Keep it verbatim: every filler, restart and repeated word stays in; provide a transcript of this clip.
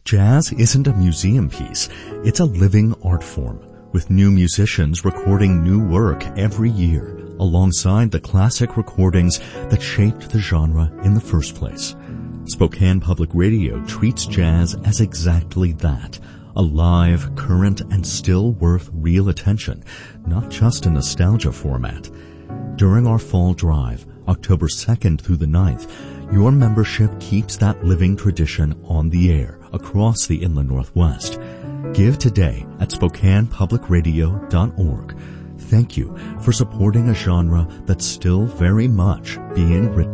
Jazz isn't a museum piece. It's a living art form, with new musicians recording new work every year, alongside the classic recordings that shaped the genre in the first place. Spokane Public Radio treats jazz as exactly that, a live, current, and still worth real attention, not just a nostalgia format. During our fall drive, October second through the ninth, your membership keeps that living tradition on the air across the Inland Northwest. Give today at spokane public radio dot org. Thank you for supporting a genre that's still very much being written